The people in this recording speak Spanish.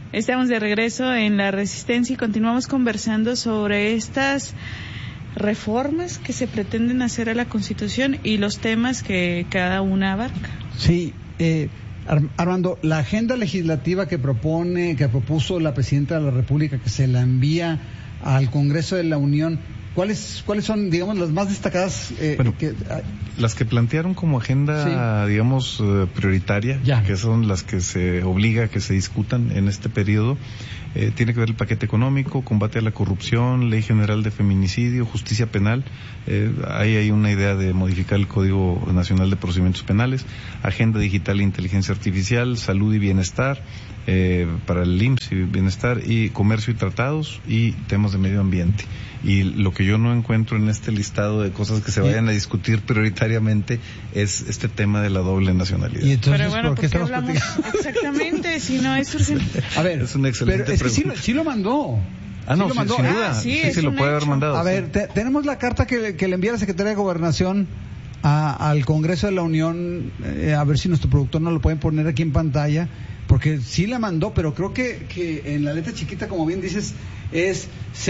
Estamos de regreso en La Resistencia y continuamos conversando sobre estas reformas que se pretenden hacer a la Constitución y los temas que cada una abarca. Sí, Armando, la agenda legislativa que propuso la Presidenta de la República, que se la envía al Congreso de la Unión, ¿cuáles son, digamos, las más destacadas? Las que plantearon como agenda, sí, digamos, prioritaria, que son las que se obliga a que se discutan en este periodo, tiene que ver el paquete económico, combate a la corrupción, ley general de feminicidio, justicia penal. Ahí hay una idea de modificar el Código Nacional de Procedimientos Penales, agenda digital e inteligencia artificial, salud y bienestar, para el IMSS y bienestar, y comercio y tratados, y temas de medio ambiente. Y lo que yo no encuentro en este listado de cosas que se vayan a discutir prioritariamente es este tema de la doble nacionalidad. Y entonces, pero bueno, ¿por qué hablamos exactamente si no es urgente? A ver, es una excelente pero es pregunta. Que sí lo mandó. No, sí, sin duda. Sí lo puede haber mandado. A ver, tenemos la carta que le envía la Secretaría de Gobernación al Congreso de la Unión, a ver si nuestro productor nos lo pueden poner aquí en pantalla, porque sí la mandó, pero creo que en la letra chiquita, como bien dices, es